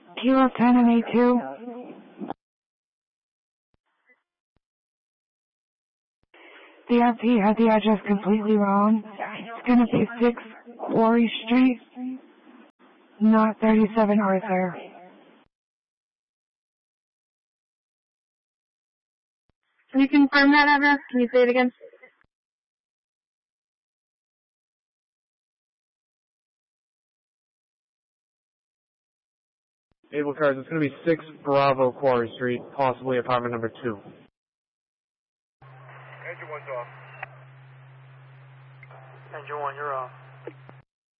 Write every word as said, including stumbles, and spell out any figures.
Kilo ten and A two. The R P had the address completely wrong. It's gonna be six Quarry Street, not thirty-seven Arthur. Can you confirm that address? Can you say it again? Able cars, it's going to be six Bravo Quarry Street, possibly apartment number two. Engine one's off. Engine one, you're off.